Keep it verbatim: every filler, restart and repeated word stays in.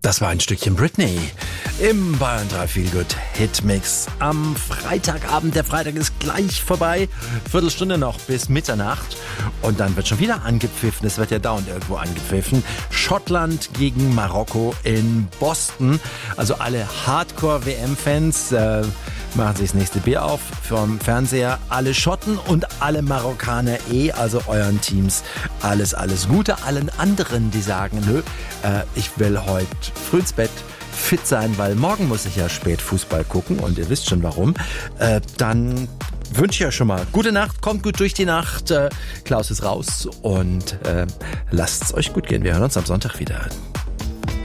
Das war ein Stückchen Britney im Bayern drei Feel Good Hitmix am Freitagabend. Der Freitag ist gleich vorbei. Viertelstunde noch bis Mitternacht. Und dann wird schon wieder angepfiffen. Es wird ja dauernd irgendwo angepfiffen. Schottland gegen Marokko in Boston. Also alle Hardcore-W M-Fans äh, machen sich das nächste Bier auf vom Fernseher. Alle Schotten und alle Marokkaner eh. Also euren Teams alles, alles Gute. Allen anderen, die sagen, nö, äh, ich will heute früh ins Bett, fit sein, weil morgen muss ich ja spät Fußball gucken und ihr wisst schon warum. Äh, dann wünsche ich euch schon mal gute Nacht, kommt gut durch die Nacht. Äh, Klaus ist raus und äh, lasst es euch gut gehen. Wir hören uns am Sonntag wieder.